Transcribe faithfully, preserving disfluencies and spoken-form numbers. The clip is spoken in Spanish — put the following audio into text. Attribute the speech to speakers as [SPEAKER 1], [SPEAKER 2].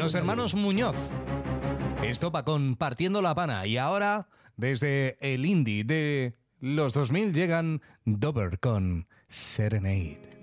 [SPEAKER 1] Los hermanos Muñoz. Esto pa' Compartiendo la Pana. Y ahora, desde el indie de los dos mil, llegan Dover con Serenade.